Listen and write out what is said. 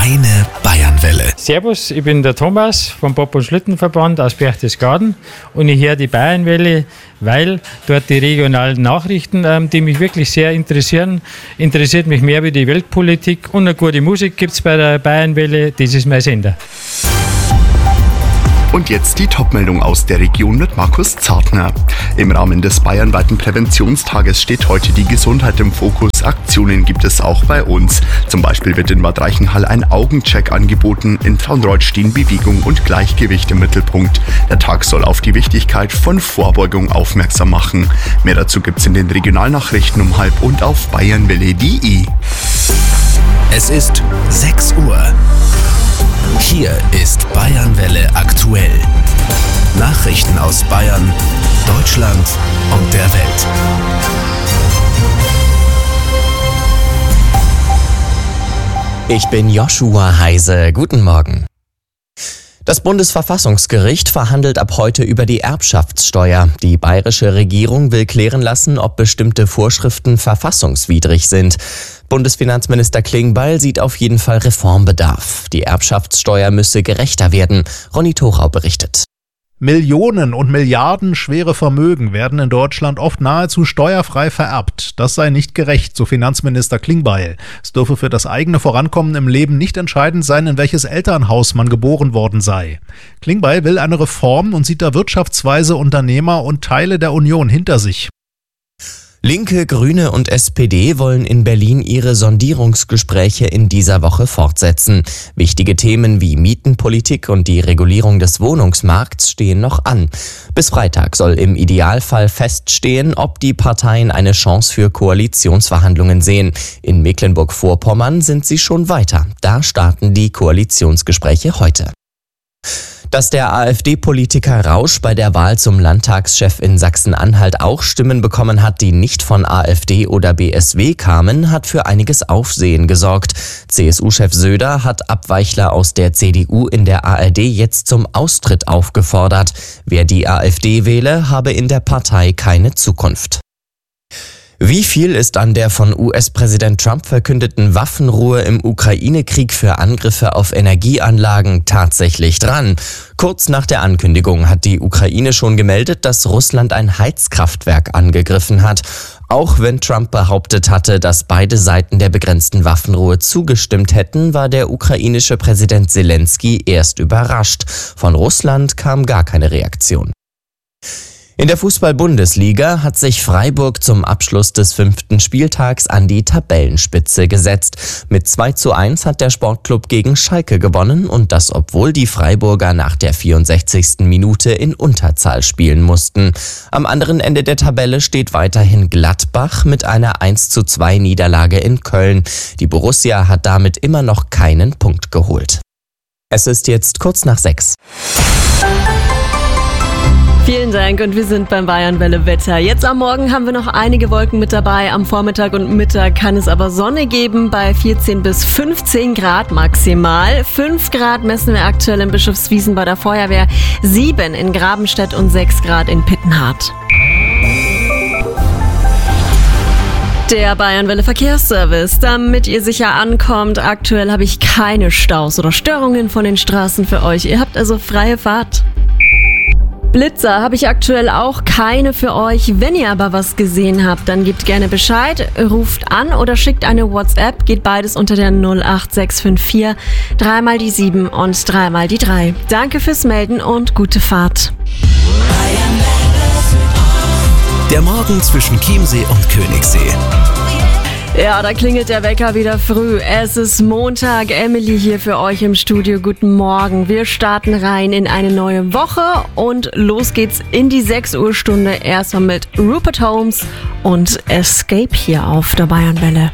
Deine Bayernwelle. Servus, ich bin der Thomas vom Bob- und Schlittenverband aus Berchtesgaden und ich höre die Bayernwelle, weil dort die regionalen Nachrichten, die mich wirklich sehr interessieren, interessiert mich mehr wie die Weltpolitik und eine gute Musik gibt es bei der Bayernwelle, das ist mein Sender. Und jetzt die Topmeldung aus der Region mit Markus Zartner. Im Rahmen des bayernweiten Präventionstages steht heute die Gesundheit im Fokus. Aktionen gibt es auch bei uns. Zum Beispiel wird in Bad Reichenhall ein Augencheck angeboten. In Traunreut stehen Bewegung und Gleichgewicht im Mittelpunkt. Der Tag soll auf die Wichtigkeit von Vorbeugung aufmerksam machen. Mehr dazu gibt's in den Regionalnachrichten um 12:30 und auf bayernwelle.de. Es ist 6 Uhr. Hier ist Bayernwelle aktuell. Nachrichten aus Bayern, Deutschland und der Welt. Ich bin Joshua Heise. Guten Morgen. Das Bundesverfassungsgericht verhandelt ab heute über die Erbschaftssteuer. Die bayerische Regierung will klären lassen, ob bestimmte Vorschriften verfassungswidrig sind. Bundesfinanzminister Klingbeil sieht auf jeden Fall Reformbedarf. Die Erbschaftssteuer müsse gerechter werden. Ronny Thorau berichtet. Millionen und Milliarden schwere Vermögen werden in Deutschland oft nahezu steuerfrei vererbt. Das sei nicht gerecht, so Finanzminister Klingbeil. Es dürfe für das eigene Vorankommen im Leben nicht entscheidend sein, in welches Elternhaus man geboren worden sei. Klingbeil will eine Reform und sieht da wirtschaftsweise Unternehmer und Teile der Union hinter sich. Linke, Grüne und SPD wollen in Berlin ihre Sondierungsgespräche in dieser Woche fortsetzen. Wichtige Themen wie Mietenpolitik und die Regulierung des Wohnungsmarkts stehen noch an. Bis Freitag soll im Idealfall feststehen, ob die Parteien eine Chance für Koalitionsverhandlungen sehen. In Mecklenburg-Vorpommern sind sie schon weiter. Da starten die Koalitionsgespräche heute. Dass der AfD-Politiker Rausch bei der Wahl zum Landtagschef in Sachsen-Anhalt auch Stimmen bekommen hat, die nicht von AfD oder BSW kamen, hat für einiges Aufsehen gesorgt. CSU-Chef Söder hat Abweichler aus der CDU in der ARD jetzt zum Austritt aufgefordert. Wer die AfD wähle, habe in der Partei keine Zukunft. Wie viel ist an der von US-Präsident Trump verkündeten Waffenruhe im Ukraine-Krieg für Angriffe auf Energieanlagen tatsächlich dran? Kurz nach der Ankündigung hat die Ukraine schon gemeldet, dass Russland ein Heizkraftwerk angegriffen hat. Auch wenn Trump behauptet hatte, dass beide Seiten der begrenzten Waffenruhe zugestimmt hätten, war der ukrainische Präsident Zelensky erst überrascht. Von Russland kam gar keine Reaktion. In der Fußball-Bundesliga hat sich Freiburg zum Abschluss des 5. Spieltags an die Tabellenspitze gesetzt. Mit 2:1 hat der Sportclub gegen Schalke gewonnen und das, obwohl die Freiburger nach der 64. Minute in Unterzahl spielen mussten. Am anderen Ende der Tabelle steht weiterhin Gladbach mit einer 1:2 Niederlage in Köln. Die Borussia hat damit immer noch keinen Punkt geholt. Es ist jetzt kurz nach 6. Vielen Dank und wir sind beim Bayernwelle Wetter. Jetzt am Morgen haben wir noch einige Wolken mit dabei. Am Vormittag und Mittag kann es aber Sonne geben bei 14 bis 15 Grad maximal. 5 Grad messen wir aktuell in Bischofswiesen bei der Feuerwehr, 7 in Grabenstedt und 6 Grad in Pittenhardt. Der Bayernwelle Verkehrsservice, damit ihr sicher ankommt. Aktuell habe ich keine Staus oder Störungen von den Straßen für euch. Ihr habt also freie Fahrt. Blitzer habe ich aktuell auch keine für euch. Wenn ihr aber was gesehen habt, dann gebt gerne Bescheid, ruft an oder schickt eine WhatsApp. Geht beides unter der 08654 3 die 7 und 3 die 3. Danke fürs Melden und gute Fahrt. Der Morgen zwischen Chiemsee und Königssee. Ja, da klingelt der Wecker wieder früh. Es ist Montag. Emily hier für euch im Studio. Guten Morgen. Wir starten rein in eine neue Woche und los geht's in die 6 Uhr Stunde. Erstmal mit Rupert Holmes und Escape hier auf der Bayernwelle.